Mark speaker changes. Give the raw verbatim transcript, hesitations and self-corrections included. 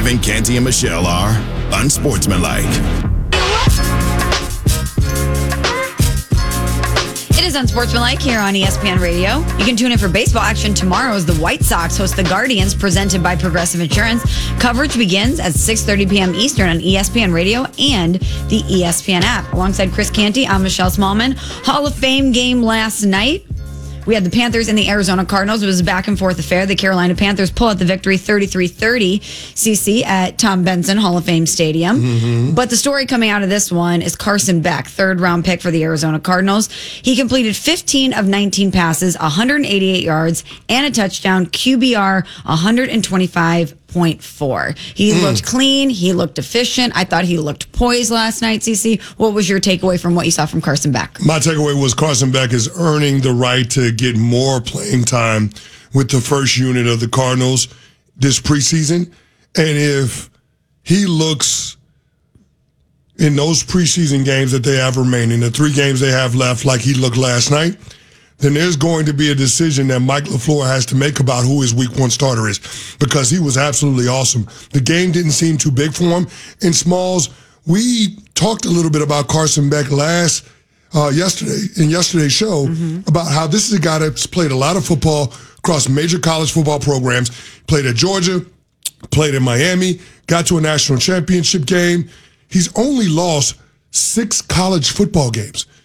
Speaker 1: Kevin, Canty, and Michelle are unsportsmanlike.
Speaker 2: It is Unsportsmanlike here on E S P N Radio. You can tune in for baseball action tomorrow as the White Sox host the Guardians, presented by Progressive Insurance. Coverage begins at six thirty p.m. Eastern on E S P N Radio and the E S P N app. Alongside Chris Canty, I'm Michelle Smallman. Hall of Fame game last night. We had the Panthers and the Arizona Cardinals. It was a back-and-forth affair. The Carolina Panthers pull out the victory thirty-three thirty, C C, at Tom Benson Hall of Fame Stadium. Mm-hmm. But the story coming out of this one is Carson Beck, third-round pick for the Arizona Cardinals. He completed fifteen of nineteen passes, one hundred eighty-eight yards, and a touchdown, Q B R one twenty-five point four. He mm. looked clean. He looked efficient. I thought he looked poised last night, C C. What was your takeaway from what you saw from Carson Beck?
Speaker 3: My takeaway was Carson Beck is earning the right to get more playing time with the first unit of the Cardinals this preseason. And if he looks in those preseason games that they have remaining, the three games they have left, like he looked last night, then there's going to be a decision that Mike LaFleur has to make about who his week one starter is, because he was absolutely awesome. The game didn't seem too big for him. And Smalls, we talked a little bit about Carson Beck last uh, yesterday, in yesterday's show, mm-hmm. about how this is a guy that's played a lot of football across major college football programs, played at Georgia, played in Miami, got to a national championship game. He's only lost six college football games.